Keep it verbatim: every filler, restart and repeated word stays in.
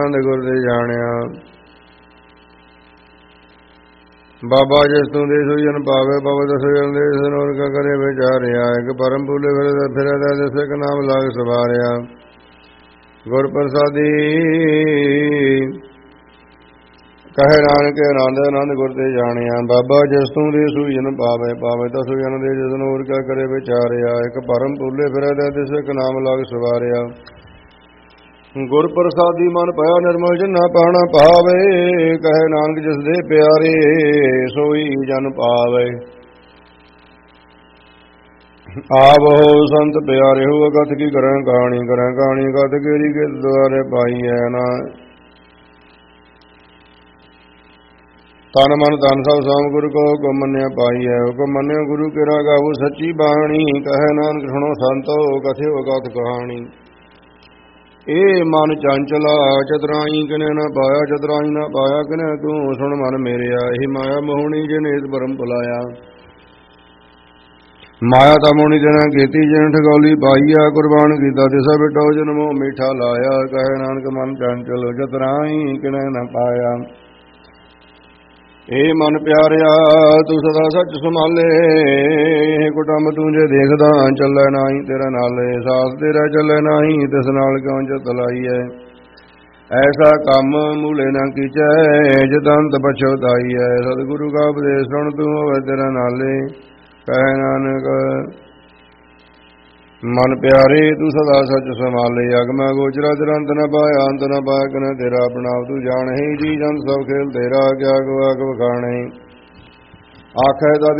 ਆਨੰਦ ਗੁਰ ਤੇ ਜਾਣਿਆ। ਬਾਬਾ ਜਿਸ ਤੂੰ ਦੇ ਸੋਈ ਜਨ ਪਾਵੇ, ਬਾਬਾ ਦਸੋ ਜਨ ਦੇ ਸਨੋਰ ਕਾ ਕਰੇ ਵਿਚਾਰਿਆ। ਇੱਕ ਪਰਮ ਭੂਲੇ ਫਿਰਦਾ ਫਿਰਦਾ ਦਿਸ ਇੱਕ ਨਾਮ ਲਾਗ ਸਵਾਰਿਆ। ਗੁਰ ਪ੍ਰਸਾਦੀ ਕਹੇ ਨਾਨਕ ਆਨੰਦ ਆਨੰਦ ਗੁਰ ਤੇ ਜਾਣਿਆ। ਬਾਬਾ ਜਿਸ ਤੂੰ ਦੇ ਸੋਈ ਜਨ ਪਾਵੇ, ਪਾਵੇ ਦਸੋ ਜਨ ਦੇ ਸਨੋਰ ਕਾ ਕਰੇ ਵਿਚਾਰਿਆ। ਇੱਕ ਪਰਮ ਭੂਲੇ ਫਿਰਦਾ ਦਿਸ ਇੱਕ ਨਾਮ ਲਾਗ ਸਵਾਰਿਆ। ਗੁਰ ਪ੍ਰਸਾਦੀ ਮਨ ਭਇਆ ਨਿਰਮਲ ਜਿਨਾ ਪਾਣਾ ਪਾਵੇ। ਕਹੇ ਨਾਨਕ ਜਿਸ ਦੇ ਪਿਆਰੇ ਸੋਈ ਜਨ ਪਾਵੇ। ਆਵੋ ਸੰਤ ਪਿਆਰੇ ਹੋ ਅਗਤ ਕੀ ਕਰਾਂ ਕਹਾਣੀ, ਕਰਾਂ ਕਹਾਣੀ ਅਗਤ ਕੇਰੀ ਕੇ ਦੁਆਰੇ ਪਾਈ ਹੈ ਨਾ। ਤਨ ਮਨ ਧਨ ਸਭ ਸਾਮ ਗੁਰੂ ਕੋ ਹੁਕਮ ਮੰਨਿਆ ਪਾਈ ਹੈ। ਹੁਕਮ ਮੰਨਿਆ ਗੁਰੂ ਕੇਰਾ ਗਾਵੋ ਸੱਚੀ ਬਾਣੀ। ਕਹੇ ਨਾਨਕ ਸੁਣੋ ਸੰਤੋ ਕਥਿਓ ਅਗਤ ਕਹਾਣੀ। ਇਹ ਮਨ ਚੰਚਲਾ ਚਤਰਾਈ ਕਿਨੇ ਨਾ ਪਾਇਆ, ਚਤਰਾਈ ਨਾ ਪਾਇਆ ਕਿਨੇ ਤੂੰ ਸੁਣ ਮਨ ਮੇਰਿਆ। ਇਹ ਮਾਇਆ ਮੋਹਣੀ ਜਿਨੇ ਇਸ ਭਰਮ ਭੁਲਾਇਆ। ਮਾਇਆ ਤਾਂ ਮੋਹਣੀ ਜਨਾ ਕੀਤੀ ਜਿਨ ਠਗੌਲੀ ਪਾਈਆ। ਕੁਰਬਾਨ ਕੀਤਾ ਤਿਸਾ ਬਿਟੋ ਜਨ ਮੋਹ ਮੀਠਾ ਲਾਇਆ। ਕਹੇ ਨਾਨਕ ਮਨ ਚੰਚਲ ਚਤਰਾਈ ਕਿਨੇ ਨਾ ਪਾਇਆ। ਇਹ ਮਨ ਪਿਆਰਿਆ ਤੂੰ ਸਦਾ ਸੱਚ ਸੰਭਾਲੇ। ਇਹ ਕੁਟੰਬ ਤੂੰ ਜੇ ਦੇਖਦਾ ਚੱਲੇ ਨਾਹੀ ਤੇਰਾ ਨਾਲੇ। ਸਾਸ ਤੇਰਾ ਚੱਲੇ ਨਾਹੀ ਤਿਸ ਨਾਲ ਕਿਉਂ ਚਿਤ ਲਾਈਐ। ਐਸਾ ਕੰਮ ਮੂਲੇ ਨਾ ਕੀਚੈ ਜਤੰਤ ਪਛਤਾਈ ਹੈ। ਸਤਿਗੁਰੂ ਕਾ ਉਪਦੇਸ਼ ਸੁਣ ਤੂੰ ਹੋਵੇ ਤੇਰਾ ਨਾਲੇ। ਕਹੇ ਨਾਨਕ ਮਨ ਪਿਆਰੇ ਤੂੰ ਸਦਾ ਸੱਚ ਸੰਭਾਲੇ। ਅਗਮੈ ਗੋਚਰਾ ਤੇਰਾ ਅੰਤ ਨ ਪਾਇਆ, ਅੰਤ ਨ ਪਾਇਆ ਕਿਨੇ ਤੇਰਾ ਆਪਣਾ ਤੂੰ ਜਾਣੇ। ਜੀ ਜੰਤ ਸਭ ਖੇਲ ਤੇਰਾ ਕਿਆ ਗਵਾ ਕੇ ਵਖਾਣੇ। ਆਖੈ ਤਾਂ